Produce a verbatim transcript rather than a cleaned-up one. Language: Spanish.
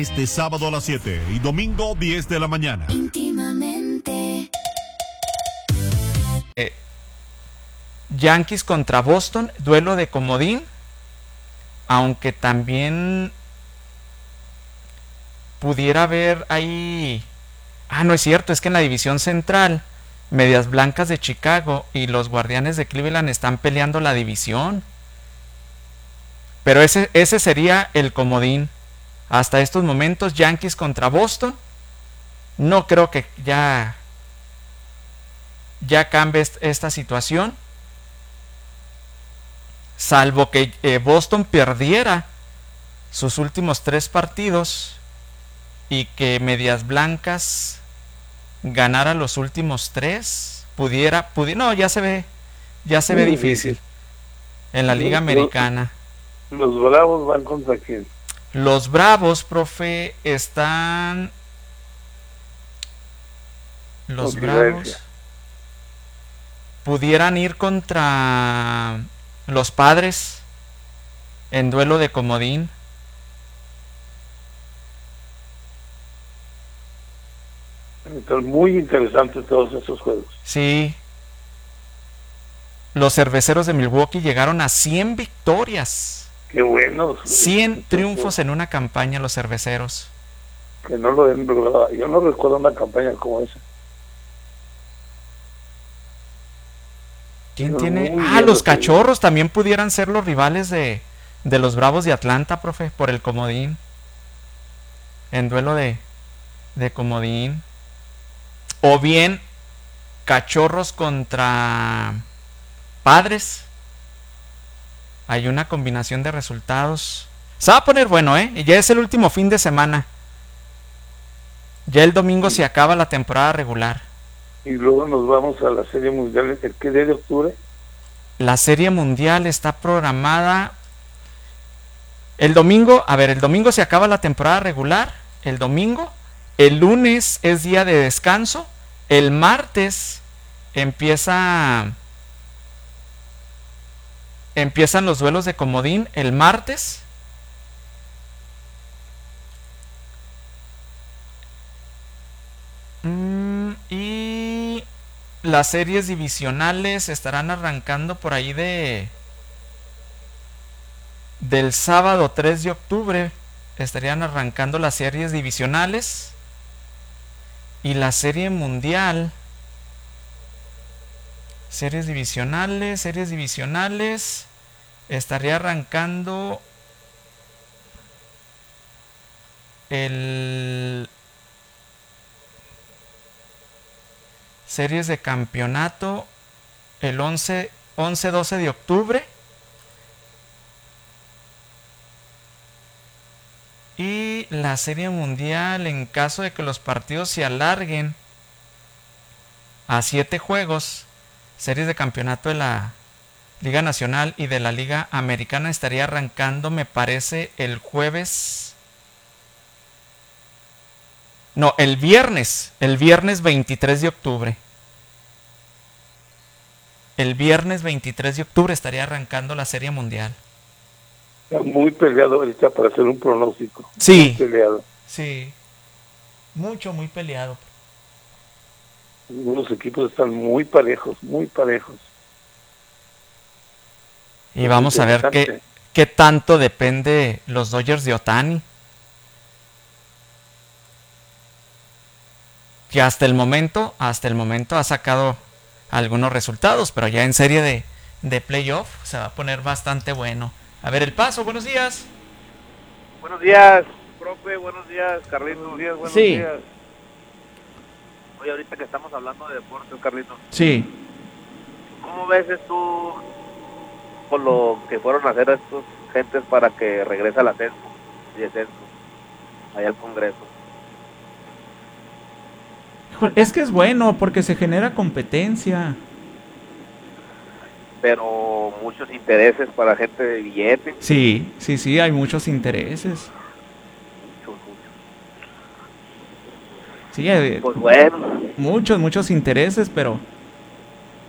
este sábado a las siete y domingo diez de la mañana. Íntimamente. Eh, Yankees contra Boston, duelo de comodín, aunque también pudiera haber ahí... Ah, no es cierto, es que en la división central, Medias Blancas de Chicago y los Guardianes de Cleveland están peleando la división. Pero ese, ese sería el comodín. Hasta estos momentos, Yankees contra Boston. No creo que ya, ya cambie esta situación. Salvo que eh, Boston perdiera sus últimos tres partidos y que Medias Blancas ganara los últimos tres. Pudiera, pudiera no, ya se ve, ya se ve difícil en la Liga Americana. ¿Los Bravos van contra quién? Los Bravos, profe, están... Los Bravos pudieran ir contra los Padres en duelo de comodín. Entonces, muy interesantes todos estos juegos. Sí. Los Cerveceros de Milwaukee llegaron a cien victorias. Qué bueno. cien triunfos en una campaña los Cerveceros. Que no lo den, yo no recuerdo una campaña como esa. ¿Quién tiene? Ah, los Cachorros también pudieran ser los rivales de, de los Bravos de Atlanta, profe, por el comodín. En duelo de, de comodín. O bien Cachorros contra Padres. Hay una combinación de resultados. Se va a poner bueno, ¿eh? Ya es el último fin de semana. Ya el domingo sí se acaba la temporada regular. Y luego nos vamos a la Serie Mundial. ¿El qué día de octubre? La Serie Mundial está programada el domingo. A ver, el domingo se acaba la temporada regular. El domingo. El lunes es día de descanso. El martes empieza... Empiezan los duelos de comodín el martes. Mm, y las series divisionales estarán arrancando por ahí de... Del sábado tres de octubre. Estarían arrancando las series divisionales. Y la serie mundial... Series divisionales, series divisionales. Estaría arrancando el series de campeonato el once doce de octubre. Y la serie mundial, en caso de que los partidos se alarguen a siete juegos, series de campeonato de la Liga Nacional y de la Liga Americana estaría arrancando, me parece, el jueves. No, el viernes. El viernes veintitrés de octubre. El viernes veintitrés de octubre estaría arrancando la Serie Mundial. Está muy peleado ahorita para hacer un pronóstico. Sí. Muy peleado. Sí. Mucho, muy peleado. Los equipos están muy parejos, muy parejos. Y vamos a ver qué, qué tanto depende los Dodgers de Ohtani. Que hasta el momento, hasta el momento ha sacado algunos resultados, pero ya en serie de, de playoff se va a poner bastante bueno. A ver, El Paso, buenos días. Buenos días, profe, buenos días, Carlitos. Buenos días, buenos sí. días. Oye, ahorita que estamos hablando de deportes, Carlitos. Sí. ¿Cómo ves tú con lo que fueron a hacer estos gentes para que regrese al ascenso y descenso allá al Congreso? Es que es bueno porque se genera competencia. Pero muchos intereses para gente de billete. Sí, sí, sí, hay muchos intereses. Muchos, muchos. Sí, hay, pues bueno. Muchos, muchos intereses, pero